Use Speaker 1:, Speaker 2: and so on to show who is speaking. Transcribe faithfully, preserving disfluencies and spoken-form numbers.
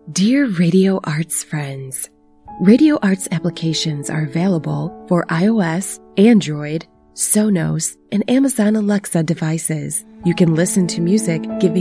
Speaker 1: Dear Radio Arts friends, Radio Arts applications are available for iOS, Android, Sonos, and Amazon Alexa devices. You can listen to music giving